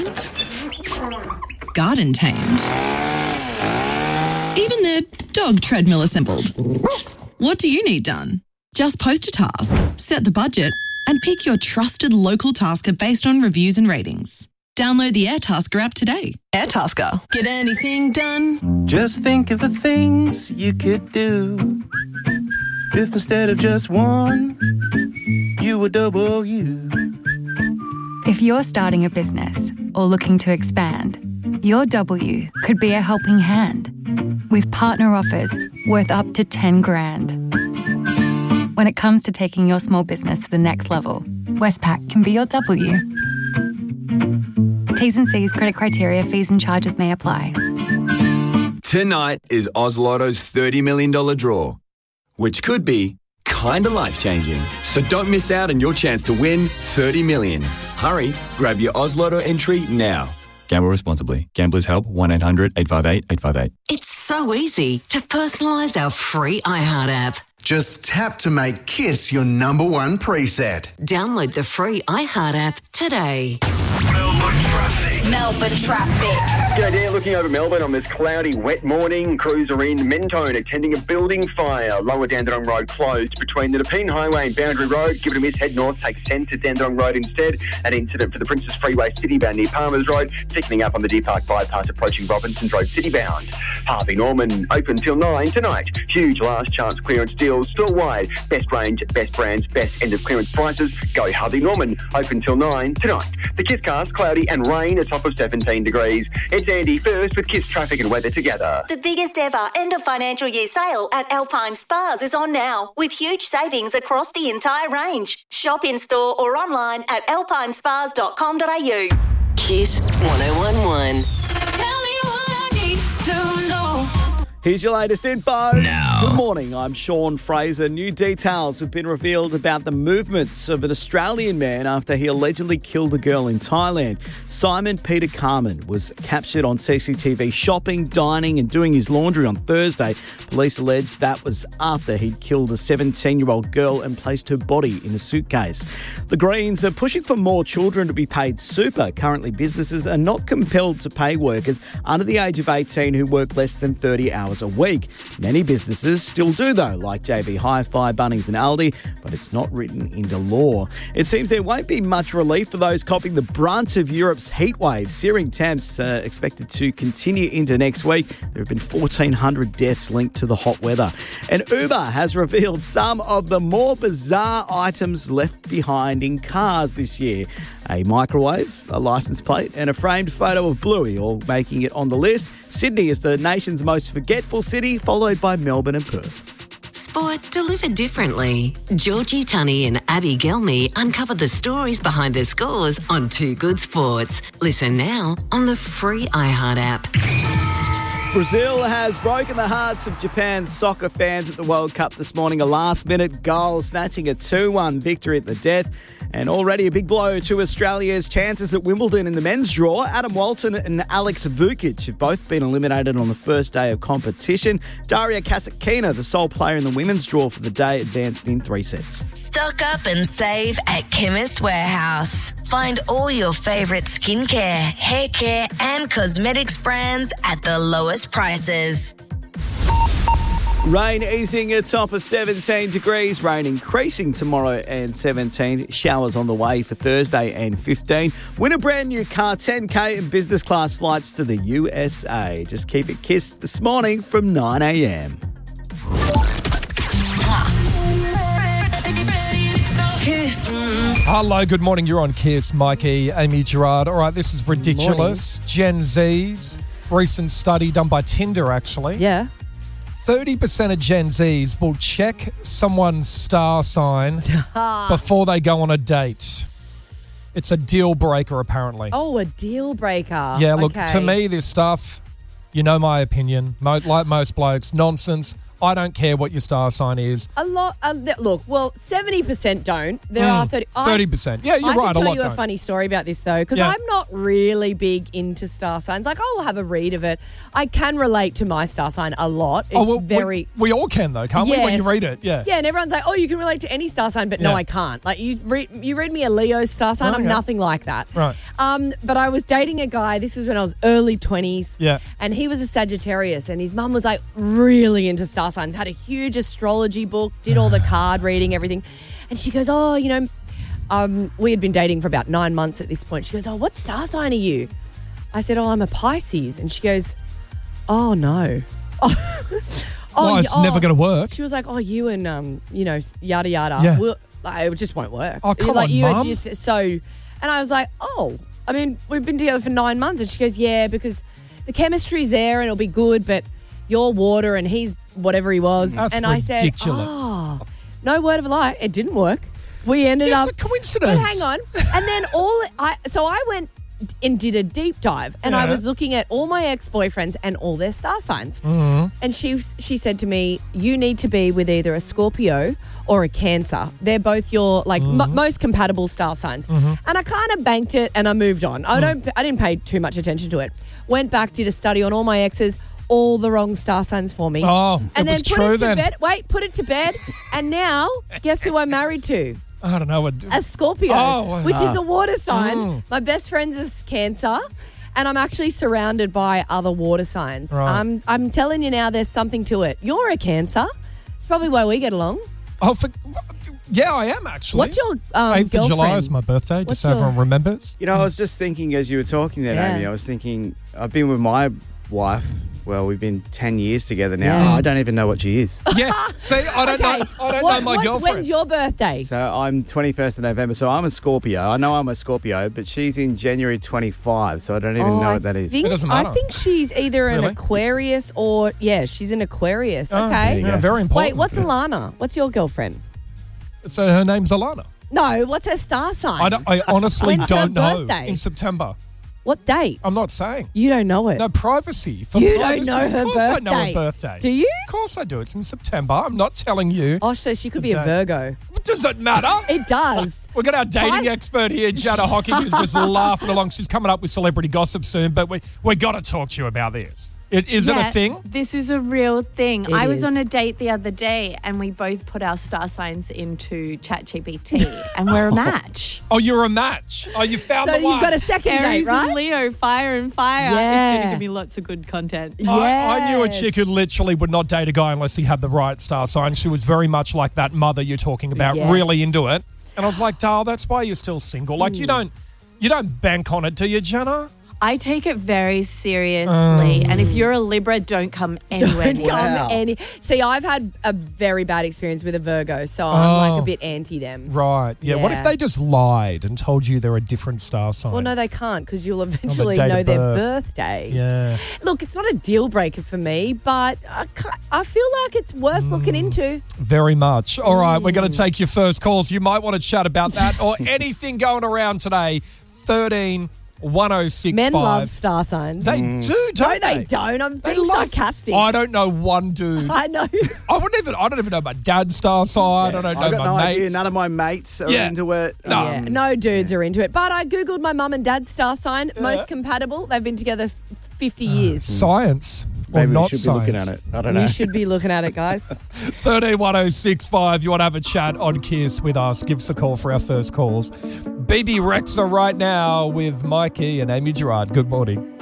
garden tamed, even their dog treadmill assembled. What do you need done? Just post a task, set the budget, and pick your trusted local tasker based on reviews and ratings. Download the Airtasker app today. Airtasker. Get anything done? Just think of the things you could do if instead of just one, you were double you. If you're starting a business or looking to expand, your W could be a helping hand with partner offers worth up to 10 grand. When it comes to taking your small business to the next level, Westpac can be your W. T's and C's, credit criteria, fees and charges may apply. Tonight is Oz Lotto's $30 million draw, which could be kinda life-changing. So don't miss out on your chance to win $30 million. Hurry, grab your Oz Lotto entry now. Gamble responsibly. Gamblers Help 1-800-858-858. It's so easy to personalise our free iHeart app. Just tap to make Kiss your number one preset. Download the free iHeart app today. Melbourne traffic. G'day there, looking over Melbourne on this cloudy, wet morning. Crews are in Mentone attending a building fire. Lower Dandenong Road closed between the Nepean Highway and Boundary Road. Give it a miss, head north, take 10 to Dandenong Road instead. An incident for the Princess Freeway citybound near Palmers Road. Thickening up on the Deer Park bypass approaching Robinsons Road citybound. Harvey Norman open till 9 tonight. Huge last chance clearance deals still wide. Best range, best brands, best end of clearance prices. Go Harvey Norman open till 9 tonight. The Kiss cast, cloudy and rain, a top of 17 degrees. It's Andy first with Kiss traffic and weather together. The biggest ever end of financial year sale at Alpine Spas is on now, with huge savings across the entire range. Shop in store or online at alpinespas.com.au. Kiss 1011. Tell me what I need to know. Here's your latest info. Now. Good morning, I'm Sean Fraser. New details have been revealed about the movements of an Australian man after he allegedly killed a girl in Thailand. Simon Peter Carmen was captured on CCTV shopping, dining and doing his laundry on Thursday. Police allege that was after he'd killed a 17-year-old girl and placed her body in a suitcase. The Greens are pushing for more children to be paid super. Currently, businesses are not compelled to pay workers under the age of 18 who work less than 30 hours a week. Many businesses still do though, like JB Hi-Fi, Bunnings and Aldi, but it's not written into law. It seems there won't be much relief for those copping the brunt of Europe's heatwave. Searing temps expected to continue into next week. There have been 1,400 deaths linked to the hot weather. And Uber has revealed some of the more bizarre items left behind in cars this year. A microwave, a license plate and a framed photo of Bluey, all making it on the list. Sydney is the nation's most forgetful city, followed by Melbourne and Perth. Sport delivered differently. Georgie Tunney and Abby Gelmy uncover the stories behind the scores on Too Good Sports. Listen now on the free iHeart app. Brazil has broken the hearts of Japan's soccer fans at the World Cup this morning. A last-minute goal, snatching a 2-1 victory at the death. And already a big blow to Australia's chances at Wimbledon in the men's draw. Adam Walton and Alex Vukic have both been eliminated on the first day of competition. Daria Kasatkina, the sole player in the women's draw for the day, advanced in 3 sets. Stock up and save at Chemist Warehouse. Find all your favourite skincare, hair care and cosmetics brands at the lowest prices. Rain easing a top of 17 degrees. Rain increasing tomorrow and 17. Showers on the way for Thursday and 15. Win a brand new car, 10K and business class flights to the USA. Just keep it kissed this morning from 9 a.m. Hello, good morning. You're on Kiss. Mikey, Amy Gerard. All right, this is ridiculous. Gen Zs. Recent study done by Tinder, actually. Yeah. 30% of Gen Zs will check someone's star sign before they go on a date. It's a deal breaker, apparently. Oh, a deal breaker. Yeah, look, to me, this stuff, you know my opinion, like most blokes, nonsense. I don't care what your star sign is. A lot. Look, well, 70% don't. There are 30%. Yeah, you're I right. can tell a lot you a don't. funny story about this, though, because Yeah. I'm not really big into star signs. Like, I will have a read of it. I can relate to my star sign a lot. It's we all can, though, can't we? When you Yes. read it, yeah. Yeah, and everyone's like, oh, you can relate to any star sign, but no, Yeah. I can't. Like, you read me a Leo star sign, I'm Okay. nothing like that. Right. But I was dating a guy, this is when I was early 20s. Yeah. And he was a Sagittarius, and his mum was like really into star signs, had a huge astrology book, did all the card reading, everything. And she goes, oh, we had been dating for about 9 months at this point. She goes, oh, what star sign are you? I said, oh, I'm a Pisces. And she goes, oh, no. Well, it's never going to work. She was like, oh, you and, yada, yada. Yeah. It just won't work. Oh, come like, on, you are Mum. just so. And I was like, oh, I mean, we've been together for 9 months. And she goes, yeah, because the chemistry's there and it'll be good, but you're water and he's whatever he was. That's and I ridiculous. said, oh, no word of a lie. It didn't work. We ended up. It's a coincidence. But hang on. And then I went and did a deep dive and I Yeah. was looking at all my ex-boyfriends and all their star signs. Mm-hmm. And she said to me, you need to be with either a Scorpio or a Cancer. They're both your most compatible star signs. Mm-hmm. And I kind of banked it and I moved on. I didn't pay too much attention to it. Went back, did a study on all my exes, all the wrong star signs for me. Oh, and it then was put true it to then. bed. Wait, put it to bed. And now, guess who I'm married to? I don't know. A Scorpio, Oh, which is a water sign. Mm. My best friend's is Cancer, and I'm actually surrounded by other water signs. Right. I'm telling you now, there's something to it. You're a Cancer. It's probably why we get along. Oh, yeah, I am actually. What's your 8th of July girlfriend? is my birthday, What's just so everyone remembers. You know, I was just thinking as you were talking there, Yeah. Amy, I was thinking, I've been with my wife. Well, we've been 10 years together now. Yeah. I don't even know what she is. Yeah, see, I don't know my girlfriend. When's your birthday? So I'm 21st of November, so I'm a Scorpio. I know I'm a Scorpio, but she's in January 25, so I don't even know what that is. It doesn't matter. I think she's either an Really? Aquarius or, she's an Aquarius. Oh, Okay. there you yeah, go. very important. Wait, what's Alana? What's your girlfriend? So her name's Alana. No, what's her star sign? I honestly When's her don't know. birthday? In September. What date? I'm not saying. You don't know it. No privacy. For You privacy. don't know her Of course I know her birthday. birthday. Do you? Of course I do. It's in September. I'm not telling you. Oh, so she could be a Don't. Virgo. Does it matter? It does. We've got our dating I- expert here, Jana Hocking, who's just laughing along. She's coming up with celebrity gossip soon, but we got to talk to you about this. Is it a thing? This is a real thing. It I was is. on a date the other day and we both put our star signs into ChatGPT and we're a match. Oh, you're a match. Oh, you found So the one. you've got a second date, Aries right? and Leo, fire and fire. It's Yeah. going to give me lots of good content. I knew a Yes. chick who literally would not date a guy unless he had the right star sign. She was very much like that mother you're talking about, Yes. really into it. And I was like, Dale, that's why you're still single. Like, you don't bank on it, do you, Jenna? I take it very seriously. And if you're a Libra, don't come anywhere Don't near come me. any. See, I've had a very bad experience with a Virgo, so I'm like Oh. a bit anti them. Right. Yeah. What if Yeah. they just lied and told you they're a different star sign? Well, no, they can't because you'll eventually date of know their birth. birthday. Yeah. Look, it's not a deal breaker for me, but I feel like it's worth looking into. Very much. All right, we're going to take your first calls. You might want to chat about that or anything going around today. 13-1065. Men love star signs. They do, don't No, they don't. I'm They being love- sarcastic. I don't know one dude. I know. I don't even know my dad's star sign. I don't know I've got my no mates. idea. None of my mates are Yeah. into it. No. Yeah, no dudes are into it. But I Googled my mum and dad's star sign. Most compatible. They've been together 50 years. Science. Or Maybe we not should science. be looking at it. I don't know. You should be looking at it, guys. 13-1065. You want to have a chat on Kiss with us? Give us a call for our first calls. BB Rexa right now with Mikey and Amy Gerard. Good morning.